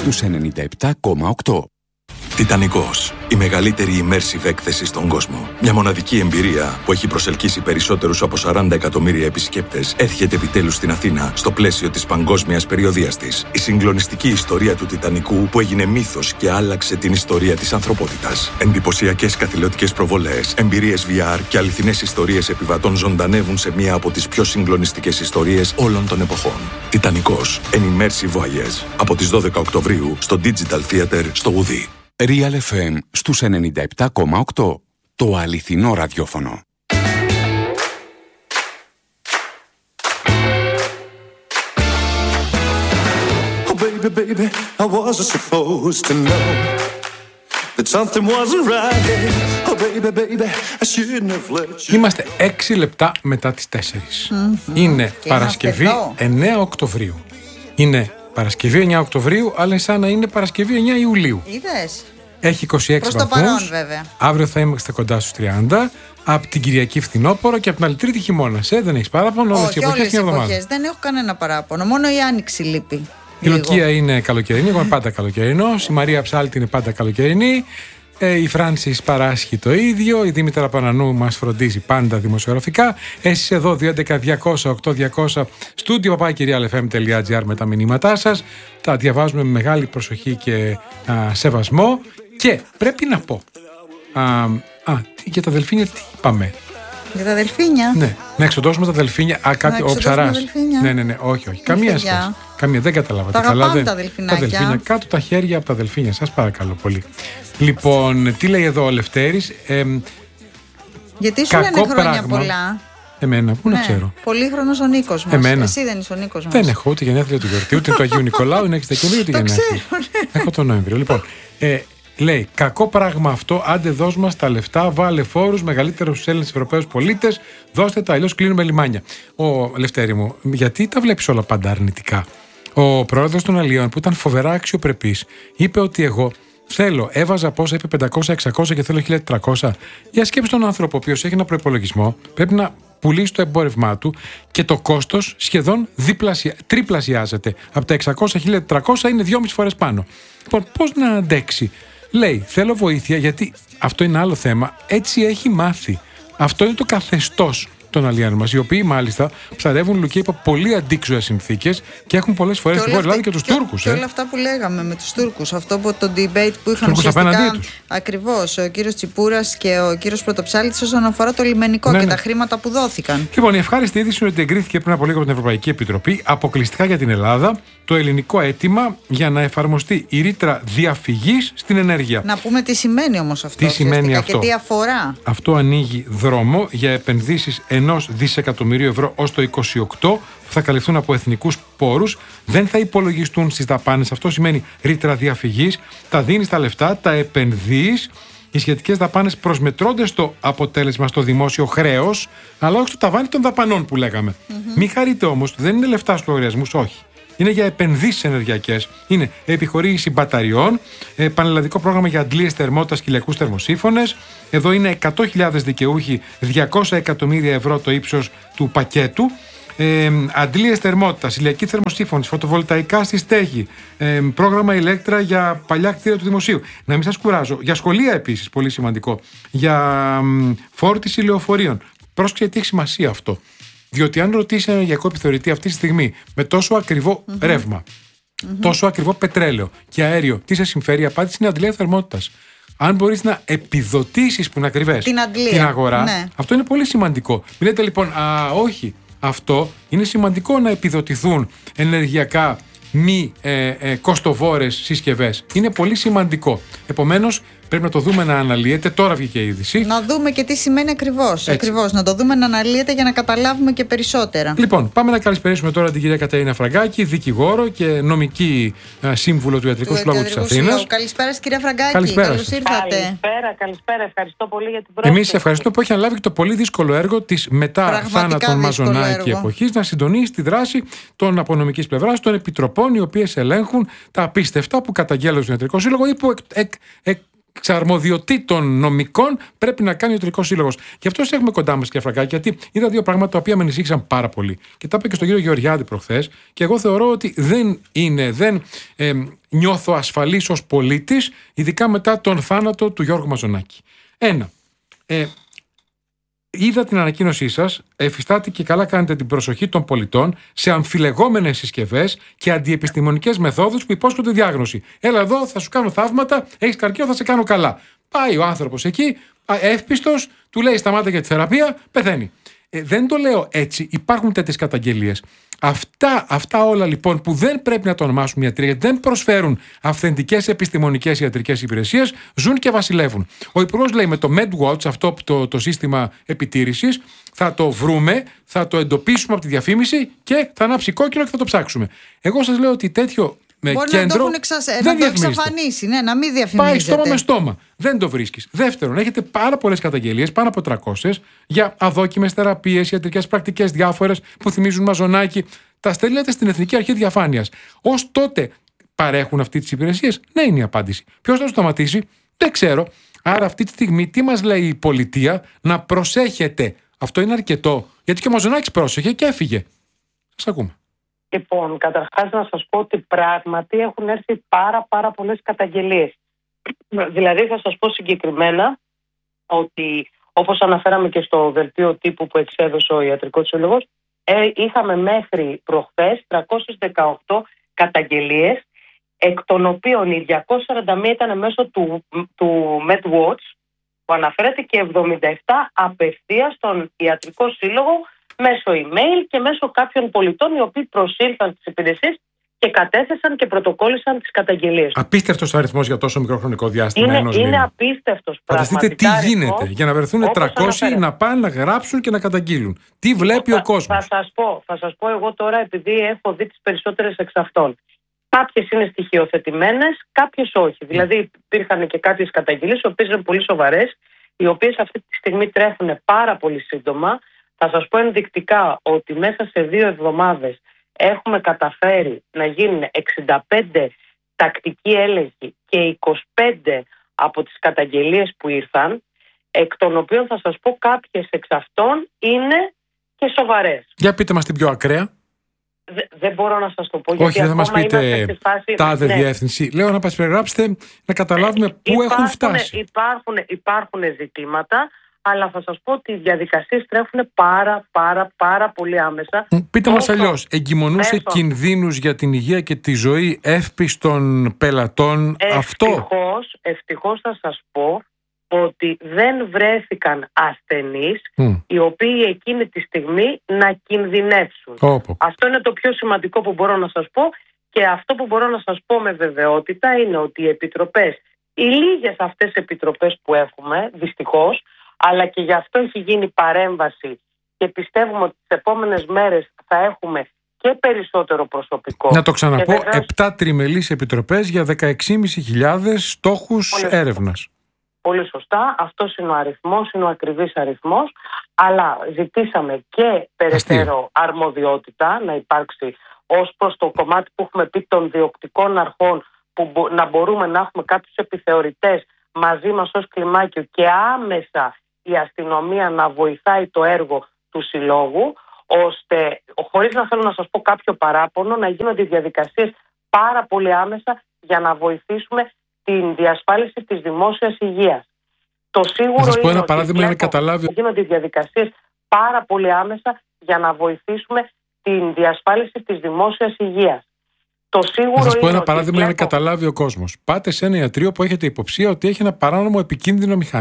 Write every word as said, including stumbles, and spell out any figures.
στους ενενήντα επτά κόμμα οκτώ. Τιτανικός, η μεγαλύτερη immersive έκθεση στον κόσμο. Μια μοναδική εμπειρία που έχει προσελκύσει περισσότερους από σαράντα εκατομμύρια επισκέπτες έρχεται επιτέλους στην Αθήνα στο πλαίσιο της παγκόσμιας περιοδείας της. Η συγκλονιστική ιστορία του Τιτανικού που έγινε μύθος και άλλαξε την ιστορία της ανθρωπότητας. Εντυπωσιακές καθηλωτικές προβολές, εμπειρίες βι αρ και αληθινές ιστορίες επιβατών ζωντανεύουν σε μία από τις πιο συγκλονιστικές ιστορίες όλων των εποχών. Τιτανικός, an immersive voyage. Από τις δώδεκα Οκτωβρίου στο Digital Theater στο Ουδί. Real εφ εμ στους ενενήντα επτά κόμμα οκτώ. Το αληθινό ραδιόφωνο. Oh baby, baby, I wasn't supposed to know that something wasn't right. Oh baby, baby, I shouldn't have let you. Είμαστε έξι λεπτά μετά τις τέσσερις. Mm-hmm. Είναι και Παρασκευή εννέα Οκτωβρίου. Είναι Παρασκευή εννέα Οκτωβρίου, αλλά σαν να είναι Παρασκευή εννέα Ιουλίου. Είδες. Έχει είκοσι έξι βαθμούς. Προς το παρόν, βέβαια. Αύριο θα είμαστε κοντά στους τριάντα. Από την Κυριακή φθινόπωρο και από την άλλη Τρίτη χειμώνας. Ε, δεν έχεις παράπονο. Όλες οι εποχές μια εβδομάδα. Δεν έχω κανένα παράπονο. Μόνο η Άνοιξη λείπει. Η Λουκία είναι καλοκαιρινή. Εγώ είμαι πάντα καλοκαιρινός. Η Μαρία Ψάλτη είναι πάντα καλοκαιρινή. Ε, η Φράνσις παράσχει το ίδιο. Η Δήμητρα Πανανού μας φροντίζει πάντα δημοσιογραφικά. Εσείς εδώ δύο έντεκα διακόσια οκτώ διακόσια στούντιο παπάκι real f m τελεία g r με τα μηνύματά σας. Τα διαβάζουμε με μεγάλη προσοχή και α, σεβασμό. Και πρέπει να πω. Α, α, για τα δελφίνια τι είπαμε. Για τα δελφίνια. Ναι, να εξοντώσουμε τα δελφίνια. Α, κάποιο, ο ψαράς. Ναι, ναι, ναι, όχι, όχι. Καμία σχέση. Καμία, δεν καταλάβατε. Τα καλά. Δεν, τα δελφινάκια. Τα δελφίνια, κάτω τα χέρια από τα δελφίνια. Σας παρακαλώ πολύ. Λοιπόν, τι λέει εδώ ο Λευτέρης. Ε, Γιατί σου λένε χρόνια πράγμα. Πολλά. Εμένα, πού ναι, να ξέρω. Πολύχρονος ο Νίκος μας. Εμένα. Εσύ δεν είσαι ο Νίκος μας. Δεν έχω ούτε γενέθλια του γιορτή, ούτε του Αγίου Νικολάου, είναι έξι Δεκεμβρίου, ούτε γενέθλια. Έχω τον Νοέμβριο. Λοιπόν, ε, λέει, κακό πράγμα αυτό, άντε δώσ' μας τα λεφτά, βάλε φόρους, μεγαλύτερους στους Έλληνες Ευρωπαίους πολίτες, δώστε τα, αλλιώς κλείνουμε λιμάνια. Ο Λευτέρη μου, γιατί τα βλέπεις όλα πάντα αρνητικά. Ο πρόεδρος των Αλλιών, που ήταν φοβερά αξιοπρεπής, είπε ότι εγώ θέλω, έβαζα πόσα, είπε πεντακόσια εξακόσια και θέλω χίλια τετρακόσια. Για σκέψη τον άνθρωπο, ο οποίος έχει ένα προϋπολογισμό, πρέπει να πουλήσει το εμπόρευμά του και το κόστος σχεδόν διπλασια... τριπλασιάζεται. Από τα εξακόσια χίλια τετρακόσια είναι δυόμιση φορές πάνω. Λοιπόν, πώς να αντέξει. Λέει, θέλω βοήθεια, γιατί αυτό είναι άλλο θέμα. Έτσι έχει μάθει. Αυτό είναι το καθεστώς των αλλιών μας, οι οποίοι μάλιστα ψαρεύουν, Λουκία, υπό πολύ αντίξωες συνθήκες και έχουν πολλές φορές στη Βόρεια Ελλάδα και τους και, Τούρκους. Και ε. όλα αυτά που λέγαμε με τους Τούρκους, αυτό από το debate που είχαν ουσιαστικά. Ακριβώς, ο κύριος Τσιπούρας και ο κύριος Πρωτοψάλτης όσον αφορά το λιμενικό ναι, και ναι. τα χρήματα που δόθηκαν. Λοιπόν, η ευχάριστη είδηση είναι ότι εγκρίθηκε πριν από λίγο από την Ευρωπαϊκή Επιτροπή αποκλειστικά για την Ελλάδα το ελληνικό αίτημα για να εφαρμοστεί η ρήτρα διαφυγής στην ενέργεια. Να πούμε τι σημαίνει όμως αυτό. Τι σημαίνει αυτό. Και τι αφορά. Αυτό ανοίγει δρόμο για επενδύσεις ενός δισεκατομμυρίου ευρώ ως το είκοσι οκτώ που θα καλυφθούν από εθνικούς πόρους, δεν θα υπολογιστούν στις δαπάνες. Αυτό σημαίνει ρήτρα διαφυγής. Τα δίνεις τα λεφτά, τα επενδύεις. Οι σχετικές δαπάνες προσμετρώνται στο αποτέλεσμα στο δημόσιο χρέος, αλλά όχι στο ταβάνι των δαπανών που λέγαμε. Mm-hmm. Μην χαρείτε όμως, δεν είναι λεφτά στους λογαριασμούς, όχι. Είναι για επενδύσεις ενεργειακές. Είναι επιχορήγηση μπαταριών, ε, πανελλαδικό πρόγραμμα για αντλίες θερμότητας και ηλιακούς θερμοσύφωνες. Εδώ είναι εκατό χιλιάδες δικαιούχοι, διακόσια εκατομμύρια ευρώ το ύψος του πακέτου. Ε, αντλίες θερμότητας, ηλιακή θερμοσύφωνη, φωτοβολταϊκά στη στέγη, ε, πρόγραμμα ηλέκτρα για παλιά κτίρια του δημοσίου. Να μην σας κουράζω. Για σχολεία επίσης, πολύ σημαντικό. Για μ, φόρτιση λεωφορείων. Πρόσεξε τι έχει σημασία αυτό. Διότι αν ρωτήσει ένα ενεργειακό επιθεωρητή αυτή τη στιγμή με τόσο ακριβό mm-hmm. ρεύμα, mm-hmm. τόσο ακριβό πετρέλαιο και αέριο, τι σε συμφέρει, η απάντηση είναι αντλία θερμότητας. Αν μπορείς να επιδοτήσεις που είναι ακριβές την, την αγορά, ναι. αυτό είναι πολύ σημαντικό. Μην λέτε λοιπόν, α, όχι, αυτό είναι σημαντικό να επιδοτηθούν ενεργειακά μη ε, ε, κοστοβόρες συσκευές. Είναι πολύ σημαντικό. Επομένως, πρέπει να το δούμε να αναλύεται. Τώρα βγήκε η είδηση. Να δούμε και τι σημαίνει ακριβώς. Ακριβώς. Να το δούμε να αναλύεται για να καταλάβουμε και περισσότερα. Λοιπόν, πάμε να καλησπερίσουμε τώρα την κυρία Κατερίνα Φραγκάκη, δικηγόρο και νομική α, σύμβουλο του Ιατρικού Συλλόγου της Αθήνας. Καλησπέρα, κυρία Φραγκάκη. Καλησπέρα. Καλώς ήρθατε. Καλησπέρα, καλησπέρα. Ευχαριστώ πολύ για την πρόσκληση. Εμείς ευχαριστούμε που έχει αναλάβει και το πολύ δύσκολο έργο της μετά θάνατον μαζονάκη εποχής να συντονίσει τη δράση των απονομικής πλευράς των επιτροπών, οι οποίες ελέγχουν τα απίστευτα που καταγγέλλονται στον Ιατρικό Σύλλογο ή που εκ, εκ, εκ, αρμοδιοτήτων νομικών πρέπει να κάνει ο Ιατρικός Σύλλογος. Γι' αυτό σε έχουμε κοντά μας, κύριε Φραγκάκη, γιατί είδα δύο πράγματα τα οποία με ανησύχησαν πάρα πολύ. Και τα είπα και στον κύριο Γεωργιάδη προχθές. Και εγώ θεωρώ ότι δεν είναι, δεν ε, νιώθω ασφαλής ως πολίτης, ειδικά μετά τον θάνατο του Γιώργου Μαζονάκη. Ένα. Ε, Είδα την ανακοίνωσή σας, εφιστάτε και καλά κάνετε την προσοχή των πολιτών σε αμφιλεγόμενες συσκευές και αντιεπιστημονικές μεθόδους που υπόσχονται διάγνωση. Έλα εδώ, θα σου κάνω θαύματα, έχεις καρκίνο, θα σε κάνω καλά. Πάει ο άνθρωπος εκεί, εύπιστος, του λέει σταμάτα για τη θεραπεία, πεθαίνει. Ε, δεν το λέω έτσι, υπάρχουν τέτοιες καταγγελίες. Αυτά, αυτά όλα λοιπόν που δεν πρέπει να το ονομάσουμε ιατροί, γιατί δεν προσφέρουν αυθεντικές επιστημονικές ιατρικές υπηρεσίες, ζουν και βασιλεύουν. Ο Υπουργός λέει με το MedWatch, αυτό το, το σύστημα επιτήρησης, θα το βρούμε, θα το εντοπίσουμε από τη διαφήμιση και θα ανάψει κόκκινο και θα το ψάξουμε. Εγώ σας λέω ότι τέτοιο. Με Μπορεί κέντρο, να το έχουν εξασ... να το εξαφανίσει, ναι, να μην διαφημίζεται. Πάει στόμα με στόμα. Δεν το βρίσκεις. Δεύτερον, έχετε πάρα πολλές καταγγελίες, πάνω από τριακόσιες, για αδόκιμες θεραπείες, ιατρικές πρακτικές διάφορες που θυμίζουν Μαζονάκη. Τα στέλνετε στην Εθνική Αρχή Διαφάνειας. Ως τότε παρέχουν αυτή τις υπηρεσίες? Ναι, είναι η απάντηση. Ποιος θα το σταματήσει? Δεν ξέρω. Άρα αυτή τη στιγμή τι μας λέει η πολιτεία? Να προσέχετε. Αυτό είναι αρκετό. Γιατί και ο Μαζονάκης πρόσεχε και έφυγε. Σας ακούμε. Λοιπόν, καταρχάς να σας πω ότι πράγματι έχουν έρθει πάρα πάρα πολλές καταγγελίες. Δηλαδή θα σας πω συγκεκριμένα ότι, όπως αναφέραμε και στο δελτίο τύπου που εξέδωσε ο Ιατρικός Σύλλογος, ε, είχαμε μέχρι προχθές τριακόσιες δεκαοκτώ καταγγελίες, εκ των οποίων οι διακόσιες σαράντα μία ήταν μέσω του, του MedWatch που αναφέρεται και εβδομήντα επτά απευθείας στον Ιατρικό Σύλλογο μέσω email και μέσω κάποιων πολιτών οι οποίοι προσήλθαν στις υπηρεσίες και κατέθεσαν και πρωτοκόλλησαν τις καταγγελίες. Απίστευτος αριθμός για τόσο μικρό χρονικό διάστημα. Είναι, ενός είναι μήνα. απίστευτος. Φανταστείτε τι γίνεται αριθμός, για να βρεθούν τριακόσιοι να πάνε να γράψουν και να καταγγείλουν. Τι βλέπει θα, ο κόσμος. Θα σας πω, θα σας πω εγώ τώρα, επειδή έχω δει τις περισσότερες εξ αυτών. Κάποιες είναι στοιχειοθετημένες, κάποιες όχι. Mm. Δηλαδή υπήρχαν και κάποιες καταγγελίες, οι οποίες είναι πολύ σοβαρές, οι οποίες αυτή τη στιγμή τρέχουν πάρα πολύ σύντομα. Θα σας πω ενδεικτικά ότι μέσα σε δύο εβδομάδες έχουμε καταφέρει να γίνουν εξήντα πέντε τακτικοί έλεγχοι και είκοσι πέντε από τις καταγγελίες που ήρθαν, εκ των οποίων θα σας πω κάποιες εξ αυτών είναι και σοβαρές. Για πείτε μας την πιο ακραία. Δε, δεν μπορώ να σας το πω. Όχι, δεν θα μας πείτε φάση, τάδε ναι. διεύθυνση. Λέω να μας περιγράψετε, να καταλάβουμε πού υπάρχουν, έχουν φτάσει. Υπάρχουν, υπάρχουν ζητήματα, αλλά θα σας πω ότι οι διαδικασίες τρέχουν πάρα πάρα πάρα πολύ άμεσα. Πείτε μας αλλιώς, εγκυμονούσε μέσω... κινδύνους για την υγεία και τη ζωή εύπιστων πελατών αυτό? Ευτυχώς, ευτυχώς θα σας πω ότι δεν βρέθηκαν ασθενείς mm. οι οποίοι εκείνη τη στιγμή να κινδυνεύσουν. Oh. Αυτό είναι το πιο σημαντικό που μπορώ να σας πω, και αυτό που μπορώ να σας πω με βεβαιότητα είναι ότι οι επιτροπές, οι λίγες αυτές επιτροπές που έχουμε, δυστυχώς, αλλά και γι' αυτό έχει γίνει παρέμβαση και πιστεύουμε ότι τις επόμενες μέρες θα έχουμε και περισσότερο προσωπικό. Να το ξαναπώ, βεβαίως, επτά τριμελείς επιτροπές για δεκαεξι χιλιάδες πεντακόσιους στόχους πολύ έρευνας. Πολύ σωστά, αυτός είναι ο αριθμός, είναι ο ακριβής αριθμός, αλλά ζητήσαμε και περαιτέρω αρμοδιότητα να υπάρξει ως προς το κομμάτι που έχουμε πει των διοκτικών αρχών, που να μπορούμε να έχουμε κάποιους επιθεωρητές μαζί μας ως κλιμάκιο και άμεσα η αστυνομία να βοηθάει το έργο του συλλόγου, ώστε, χωρίς να θέλω να σας πω κάποιο παράπονο, να γίνονται οι διαδικασίες πάρα πολύ άμεσα για να βοηθήσουμε την διασφάλιση της δημόσιας υγείας. Το σίγουρο θα σας πω είναι ένα παράδειγμα για να καταλάβει. Γίνονται οι διαδικασίες πάρα πολύ άμεσα για να βοηθήσουμε την διασφάλιση της δημόσιας υγείας. Το σίγουρο θα σας πω ένα είναι παράδειγμα για να καταλάβει ο κόσμος. Πάτε σε ένα ιατρείο που έχετε υποψία ότι έχει ένα παράνομο επικίνδυνο μηχάνημα.